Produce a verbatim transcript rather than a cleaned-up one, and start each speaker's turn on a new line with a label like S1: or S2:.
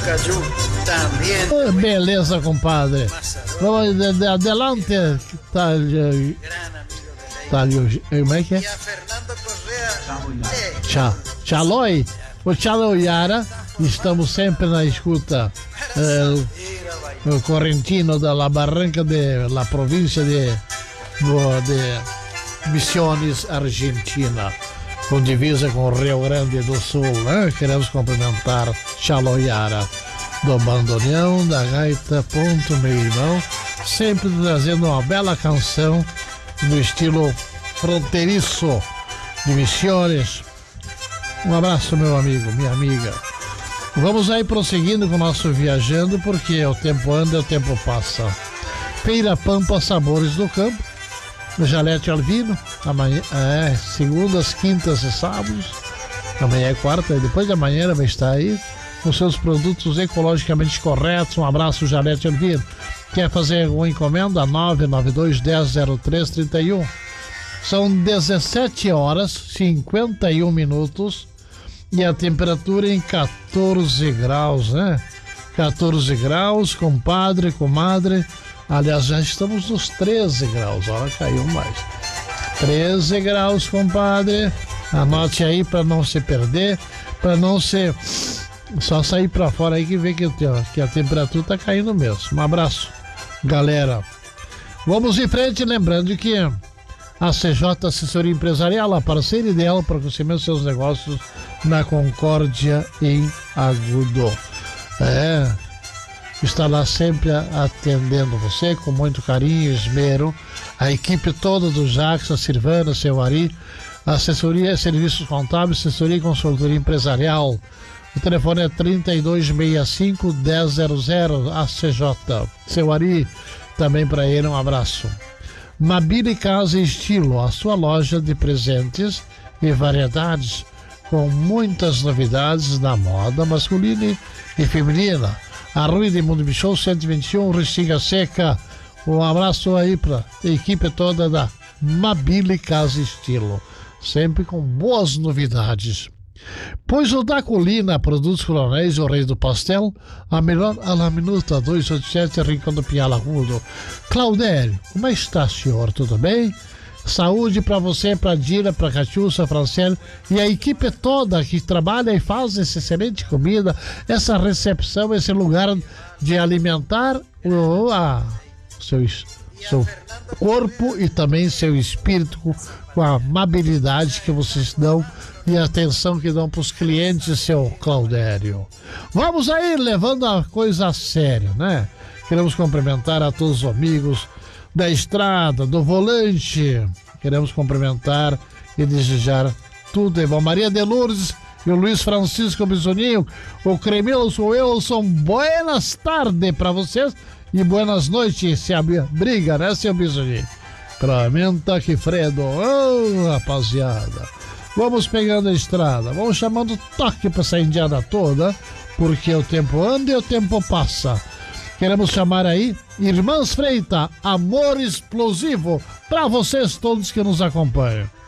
S1: Oh, beleza, compadre. Vamos de, de, adelante. Tá, tá, como é que é? Tchau. Tchaloi. O Tchaloiara. Estamos sempre na escuta. Eh, o Correntino da La Barranca de la província de, de Misiones, Argentina, com divisa com o Rio Grande do Sul, né? Queremos cumprimentar Tchaloiara do bandoneão, da gaita, ponto, meu irmão, sempre trazendo uma bela canção no estilo fronteiriço de Misiones. Um abraço, meu amigo, minha amiga. Vamos aí prosseguindo com o nosso viajando, porque o tempo anda e o tempo passa. Feira Pampa, sabores do campo. Jalete Alvino, amanhã, é, segundas, quintas e sábados. Amanhã é quarta, e depois de amanhã vai estar aí com seus produtos ecologicamente corretos. Um abraço, Jalete Alvino. Quer fazer uma encomenda? nove nove dois, dez, zero três, trinta e um. São dezessete horas, cinquenta e um minutos. E a temperatura em quatorze graus, né? quatorze graus, compadre, comadre. Aliás, já estamos nos treze graus. Olha, caiu mais. treze graus, compadre. Anote aí para não se perder, para não ser... Só sair para fora aí que vê que, que a temperatura tá caindo mesmo. Um abraço, galera. Vamos em frente, lembrando que a C J Assessoria Empresarial, a parceira ideal para conseguir os seus negócios na Concórdia em Agudo. É, está lá sempre atendendo você com muito carinho e esmero. A equipe toda do Jax, a Silvana, seu Ari, assessoria, serviços contábeis, assessoria e consultoria empresarial. O telefone é trinta e dois, sessenta e cinco, dez zero zero, A C J. Seu Ari, também para ele um abraço. Mabile Casa e Estilo, a sua loja de presentes e variedades, com muitas novidades na moda masculina e feminina. A Rua de Mundo Bichou, cento e vinte e um, Restinga Seca. Um abraço aí para a equipe toda da Mabile Casa e Estilo, sempre com boas novidades. Pois o da Colina, Produtos Coronéis, o Rei do Pastel, a melhor a la minuta, duzentos e oitenta e sete, Rincão do Piala Agudo. Claudério, como está, senhor? Tudo bem? Saúde para você, para Dira, para Catiúcia, Franciele e a equipe toda que trabalha e faz essa excelente comida, essa recepção, esse lugar de alimentar o a, seu, seu corpo e também seu espírito com, com a amabilidade que vocês dão e a atenção que dão para os clientes, seu Claudério. Vamos aí, levando a coisa a sério, né? Queremos cumprimentar a todos os amigos da estrada, do volante. Queremos cumprimentar e desejar tudo de bom. Maria de Lourdes e o Luiz Francisco Bisoninho, o Cremilo sou eu, são buenas tardes para vocês e buenas noites, se abriga, né, seu Bisoninho? Pramenta que Fredo, oh, rapaziada. Vamos pegando a estrada, vamos chamando toque para essa indiada toda, porque o tempo anda e o tempo passa. Queremos chamar aí Irmãs Freita, Amor Explosivo, para vocês todos que nos acompanham.